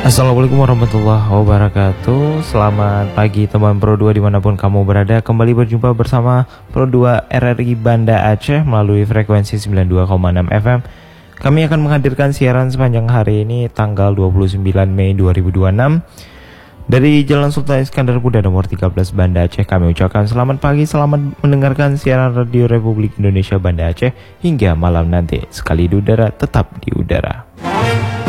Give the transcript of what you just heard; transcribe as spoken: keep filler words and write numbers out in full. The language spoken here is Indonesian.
Assalamualaikum warahmatullahi wabarakatuh. Selamat pagi teman Pro dua dimanapun kamu berada. Kembali berjumpa bersama Pro dua R R I Banda Aceh melalui frekuensi sembilan puluh dua koma enam F M. Kami akan menghadirkan siaran sepanjang hari ini tanggal dua puluh sembilan Mei dua ribu dua puluh enam dari Jalan Sultan Iskandar Muda nomor tiga belas Banda Aceh. Kami ucapkan selamat pagi, selamat mendengarkan siaran Radio Republik Indonesia Banda Aceh hingga malam nanti. Sekali di udara, tetap di udara.